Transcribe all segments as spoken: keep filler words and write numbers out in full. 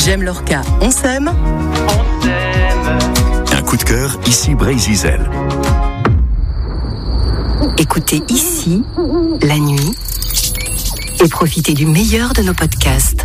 J'aime Lorca, on s'aime. On s'aime. Un coup de cœur, ici Brésil. Écoutez ici, la nuit, et profitez du meilleur de nos podcasts.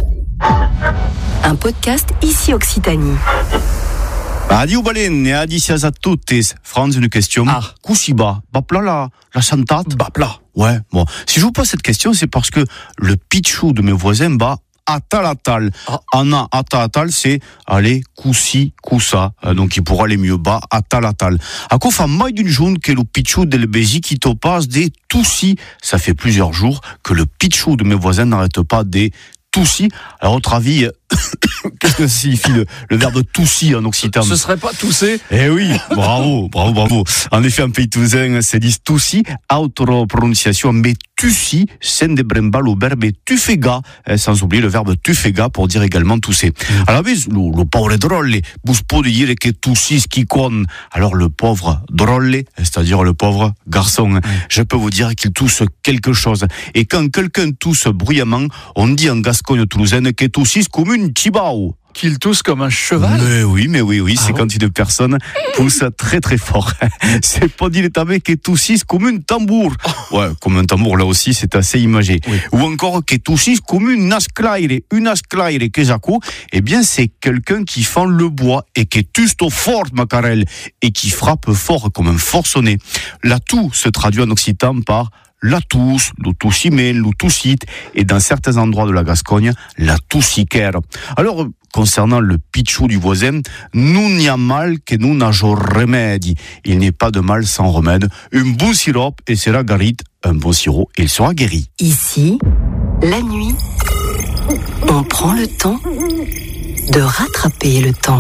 Un podcast ici Occitanie. Adieu Balen, adicias a tutti. Franz, une question. Ah. Kusiba, bapla la, la santate. Bapla. Ouais, bon. Si je vous pose cette question, c'est parce que le pitchou de mes voisins bat atalatal. Ah. Anna atalatal, c'est aller kusi kusa. Euh, donc il pourra aller mieux bas atalatal. À quoi fait mai d'une journée que le pitchou de l'Ebézi qui te passe des toussis. Ça fait plusieurs jours que le pitchou de mes voisins n'arrête pas des toussis. Alors, à votre avis, qu'est-ce que ça signifie le, le verbe toussi en occitan? Ce serait pas tousser? Eh oui, bravo, bravo, bravo. En effet, en pays toulousain, c'est dit toussi, autre prononciation, mais tussi, sen de brembal au verbe tufega, sans oublier le verbe tufega pour dire également tousser. Alors, oui, le, le pauvre drôle, vous pouvez dire que toussi ce qui conne. Alors, le pauvre drôle, c'est-à-dire le pauvre garçon, je peux vous dire qu'il tousse quelque chose. Et quand quelqu'un tousse bruyamment, on dit en Gascogne toulousaine que toussi comme une tibao. Qu'il tousse comme un cheval? Mais oui, mais oui, oui, Ah c'est bon? quand une personne pousse très très fort. C'est pas dit les que toussisse comme une tambour. Ouais, comme un tambour, là aussi, c'est assez imagé. Oui. Ou encore que toussisse comme une asclaire. Une asclaire, que j'accou, eh bien, c'est quelqu'un qui fend le bois et qui tusto fort, macarel, et qui frappe fort comme un forcené. La toux se traduit en occitan par la tousse, le toussimé, le toussite, et dans certains endroits de la Gascogne, la toussiquère. Alors, concernant le pitchou du voisin, nous n'y a mal que nous n'ageons remède. Il n'est pas de mal sans remède. Un bon sirop et sera guéri. Un bon sirop et il sera guéri. Ici, la nuit, on prend le temps de rattraper le temps.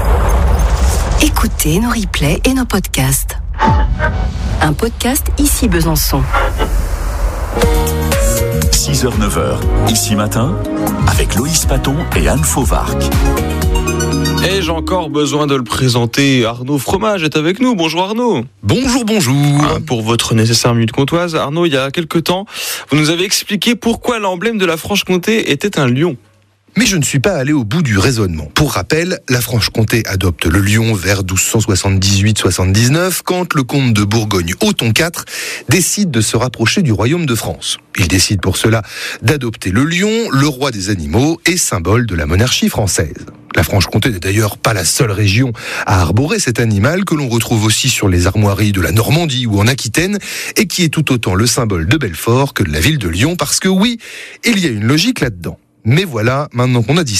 Écoutez nos replays et nos podcasts. Un podcast ici Besançon. six heures neuf heures, ici matin, avec Loïs Paton et Anne Fauvarc. Ai-je encore besoin de le présenter? Arnaud Fromage est avec nous. Bonjour Arnaud. Bonjour, bonjour. Ah, pour votre nécessaire minute comtoise, Arnaud, il y a quelque temps, vous nous avez expliqué pourquoi l'emblème de la Franche-Comté était un lion. Mais je ne suis pas allé au bout du raisonnement. Pour rappel, la Franche-Comté adopte le lion vers douze cent soixante-dix-huit soixante-dix-neuf, quand le comte de Bourgogne, Othon quatre, décide de se rapprocher du royaume de France. Il décide pour cela d'adopter le lion, le roi des animaux et symbole de la monarchie française. La Franche-Comté n'est d'ailleurs pas la seule région à arborer cet animal, que l'on retrouve aussi sur les armoiries de la Normandie ou en Aquitaine, et qui est tout autant le symbole de Belfort que de la ville de Lyon, parce que oui, il y a une logique là-dedans. Mais voilà, maintenant qu'on a dit